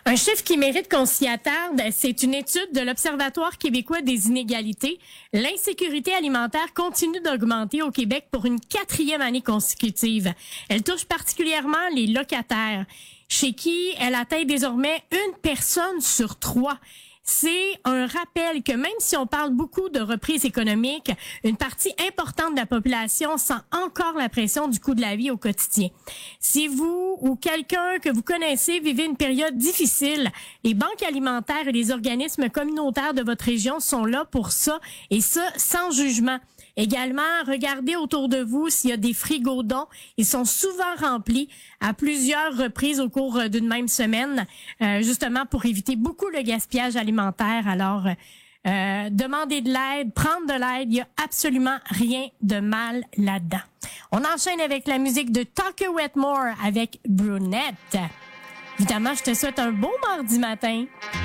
Un chiffre qui mérite qu'on s'y attarde, c'est une étude de l'Observatoire québécois des inégalités. L'insécurité alimentaire continue d'augmenter au Québec pour une 4e année consécutive. Elle touche particulièrement les locataires, chez qui elle atteint désormais 1 personne sur 3. C'est un rappel que même si on parle beaucoup de reprise économique, une partie importante de la population sent encore la pression du coût de la vie au quotidien. Si vous ou quelqu'un que vous connaissez vivez une période difficile, les banques alimentaires et les organismes communautaires de votre région sont là pour ça, et ça sans jugement. Également, regardez autour de vous s'il y a des frigos dons. Ils sont souvent remplis à plusieurs reprises au cours d'une même semaine, justement pour éviter beaucoup le gaspillage alimentaire. Alors, demandez de l'aide, prendre de l'aide, il n'y a absolument rien de mal là-dedans. On enchaîne avec la musique de Tucker Wetmore avec Brunette. Évidemment, je te souhaite un beau mardi matin.